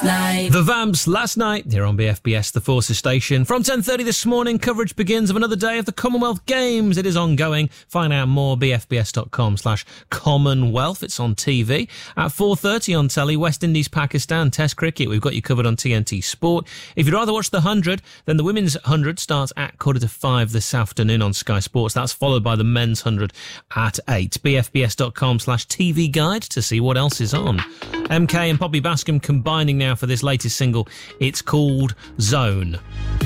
night. The Vamps, Last Night, here on BFBS, the Forces Station. From 10:30 this morning, coverage begins of another day of the Commonwealth Games. It is ongoing. Find out more, bfbs.com/Commonwealth. It's on TV. At 4:30 on telly, West Indies, Pakistan, Test Cricket. We've got you covered on TNT Sport. If you'd rather watch the 100, then the Women's 100 starts at 4:45 this afternoon on Sky Sports. That's followed by the Men's 100 at 8. bfbs.com/TV guide to see what else is on. MK and Poppy Bascom combining now for this latest single. It's called Zone.